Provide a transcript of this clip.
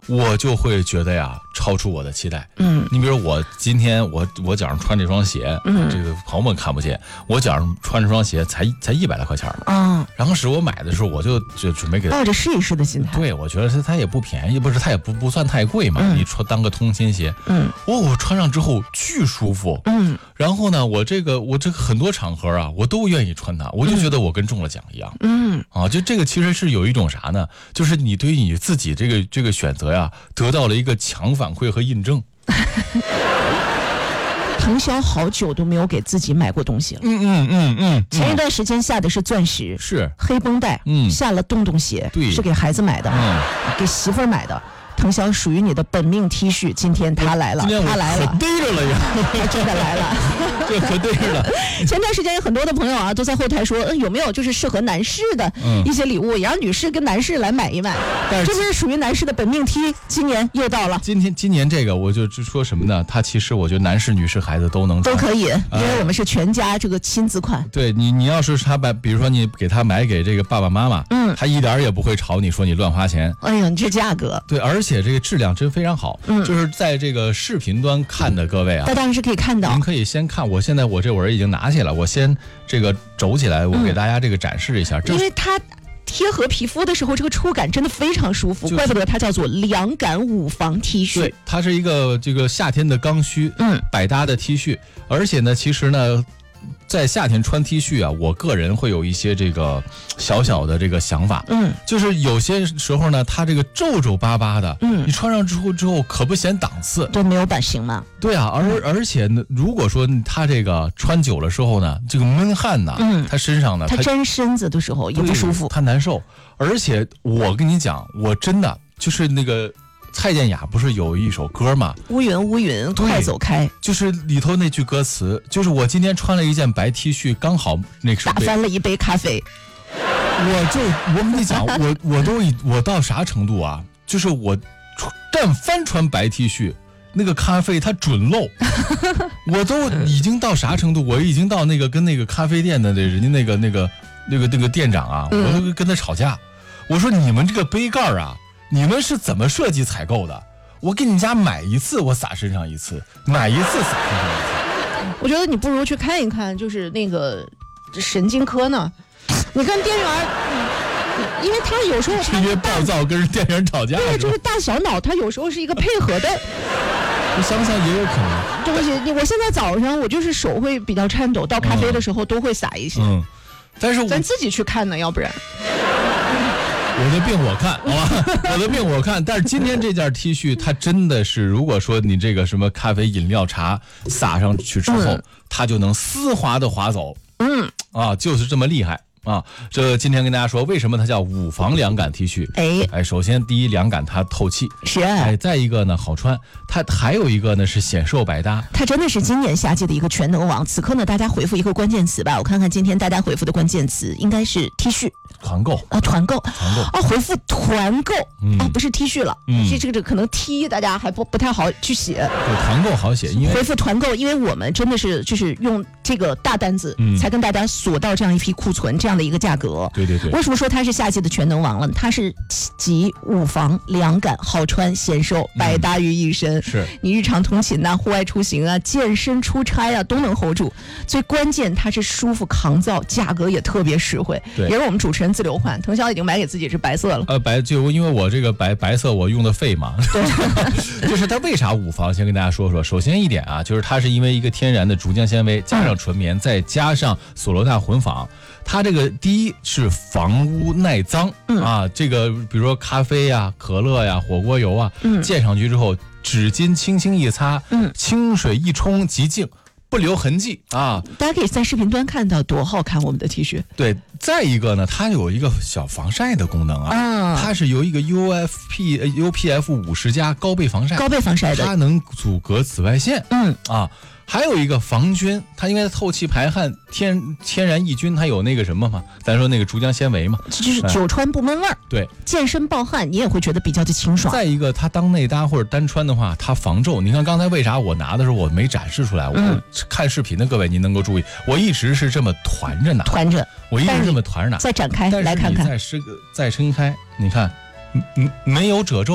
我就会觉得呀，超出我的期待。你比如我今天我脚上穿这双鞋，这个朋友们看不见，我脚上穿这双鞋才100来块钱呢。然后是我买的时候，我就准备给抱着试一试的心态。 对，我觉得它也不便宜，不是它也不算太贵嘛，你当个通勤鞋。我穿上之后巨舒服。然后呢，我这个很多场合啊，我都愿意穿它，我就觉得我跟中了奖一样。就这个其实是有一种啥呢？就是你对于你自己这个选择呀，得到了一个强反馈和印证。 腾霄好久都没有给自己买过东西了。前一段时间下的是钻石， 是黑绷带，下了洞洞鞋， 对， 是给孩子买的，给媳妇儿买的。腾霄属于你的本命 T 恤，今天他来了，他来了， 可逮着了呀， 他真的来了， 这可逮着了。 前段时间有很多的朋友啊，都在后台说，有没有就是适合男士的一些礼物，也让女士跟男士来买一买。这不是属于男士的本命 T， 今年又到了。 今年这个我就说什么呢？它其实我觉得男士、女士、孩子都能穿， 都可以，因为我们是全家这个亲子款。 对你要是他比如说你给他买给这个爸爸妈妈，他一点也不会吵你说你乱花钱。 哎呀，你这价格。对， 而且这个质量真非常好。就是在这个视频端看的各位啊， 那当然是可以看到。 您可以先看，我现在我已经拿起来，我先这个肘起来，我给大家这个展示一下。 因为它贴合皮肤的时候，这个触感真的非常舒服，怪不得它叫做凉感五防 T 恤。 对，它是一个这个夏天的刚需，百搭的 T 恤，而且呢，其实呢，在夏天穿 T 恤啊，我个人会有一些这个小的这个想法，就是有些时候呢，它这个皱巴巴的，你穿上之后可不显档次， 对，没有版型嘛。 对啊，而且呢，如果说它这个穿久了之后呢，这个闷汗呢，它身上呢， 它沾身子的时候也不舒服， 它难受。而且我跟你讲，我真的就是那个。蔡健雅不是有一首歌吗？ 乌云乌云快走开， 就是里头那句歌词，就是我今天穿了一件白 T 恤，刚好那个打翻了一杯咖啡。 我跟你讲，我到啥程度啊？就是我但翻穿白 T 恤，那个咖啡它准漏。我都已经到啥程度？我已经到那个跟那个咖啡店的人家那个店长啊，我都跟他吵架。我说你们这个杯盖啊。你们是怎么设计采购的？我给你家买一次，我撒身上一次，买一次撒身上一次。 我觉得你不如去看一看，就是那个神经科呢。你看店员，因为他有时候因为暴躁跟店员吵架， 对，就是大小脑，他有时候是一个配合的。 我想想也有可能。 对不起，我现在早上我就是手会比较颤抖，倒咖啡的时候都会撒一些。 但是咱自己去看呢，要不然。 我的病我看，好吧，我的病我看。但是今天这件 T 恤，它真的是，如果说你这个什么咖啡、饮料、茶撒上去之后，它就能丝滑的滑走。就是这么厉害。这今天跟大家说，为什么它叫五防凉感 T 恤？首先第一，凉感它透气， 是。 再一个呢，好穿。它还有一个呢是显瘦百搭。 它真的是今年夏季的一个全能王。此刻呢，大家回复一个关键词吧，我看看今天大家回复的关键词应该是 T 恤。 团购团购回复团购不是 T 恤了，这个可能 T 大家还不太好去写。 对，团购好写，因为回复团购，因为我们真的是就是用这个大单子才跟大家锁到这样一批库存这样的一个价格。 对。 为什么说它是夏季的全能王了？它是集五防、凉感、好穿、显瘦、百搭于一身。 是你日常通勤户外出行啊、健身、出差啊都能 hold 住。最关键它是舒服抗造，价格也特别实惠。 对， 也是我们主持人自留款。腾霄已经买给自己是白色了。 就因为我这个白色我用的废嘛。对。就是它为啥五防？先跟大家说说。首先一点啊，就是它是因为一个天然的竹浆纤维，加上纯棉，再加上索罗纳混纺。它这个第一是防污耐脏这个比如说咖啡呀、可乐呀、火锅油啊，溅上去之后，纸巾轻轻一擦，清水一冲即净。不留痕迹啊！ 大家可以在视频端看到多好看我们的 T 恤。 对，再一个呢，它有一个小防晒的功能它是由一个 UPF 50+高倍防晒的，它能阻隔紫外线。还有一个防菌，它因为透气排汗，天然抑菌，它有那个什么嘛，咱说那个竹浆纤维嘛， 就是久穿不闷味儿。 对， 健身暴汗你也会觉得比较的清爽。 再一个，它当内搭或者单穿的话，它防皱。你看刚才为啥我拿的时候我没展示出来？我看视频的各位您能够注意，我一直是这么团着拿，我一直这么团着拿。 再展开来看看， 再撑开，你看，没有褶皱。